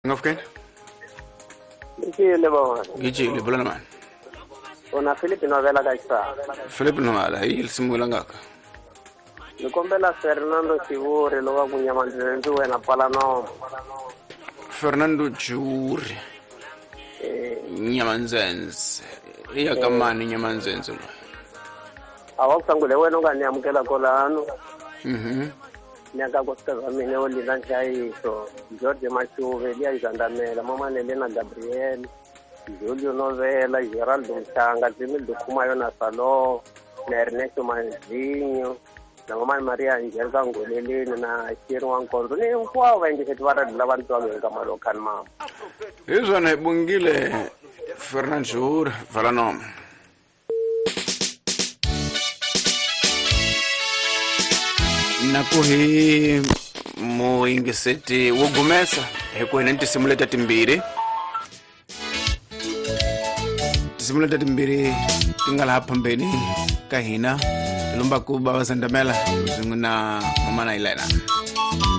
Ngofken? Ngijile baba. Ngijile bulana man. Ona Philip novela kaisa. Philip nomala isimula ngaka. Nikombela Fernando Chivuri loka kunyamanzeni wena pala no. Fernando Chivuri. Nyamanzenze. Iyakamani nyamanzenze lo. Awusangule wena unganiamukela kolano. Mhm. Kosikaza mina olila njayiso. George Machuve liya izandamela mama Nelena Gabriel. Julio Novela, Geraldo Mchanga, Zimil Dukumayo na Salo, na Ernesto Manzinho, na mama Maria Angelica Ngoleleni na Shiri Wankondo. Ni mkwa wengi ketwara dilabantu wangu kama lokan mama. Hizo na bungile Fernando Chivuri Valanom. Nakuhi mo ingeseti wogumesa ekwena simuleta timbiri tingala hapa mbeni kahina lumba kuba wasandamela zinguna mama na Ilena.